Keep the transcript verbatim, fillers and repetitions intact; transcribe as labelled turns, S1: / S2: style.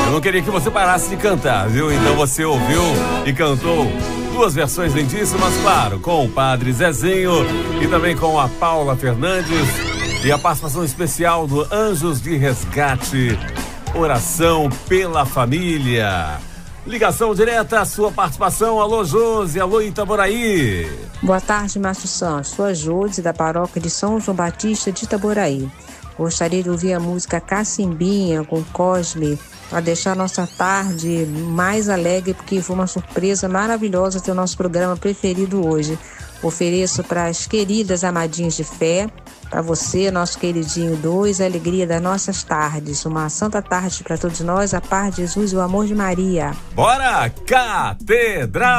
S1: Eu não queria que você parasse de cantar, viu? Então você ouviu e cantou duas versões lindíssimas, claro, com o Padre Zezinho e também com a Paula Fernandes e a participação especial do Anjos de Resgate, Oração pela Família. Ligação direta, sua participação. Alô, Josi, alô, Itaboraí.
S2: Boa tarde, Márcio Santos. Sou a Josi, da paróquia de São João Batista de Itaboraí. Gostaria de ouvir a música Cacimbinha com Cosme, para deixar nossa tarde mais alegre, porque foi uma surpresa maravilhosa ter o nosso programa preferido hoje. Ofereço para as queridas amadinhas de fé, para você, nosso queridinho dois, a alegria das nossas tardes. Uma santa tarde para todos nós, a paz de Jesus e o amor de Maria.
S1: Bora, Catedral!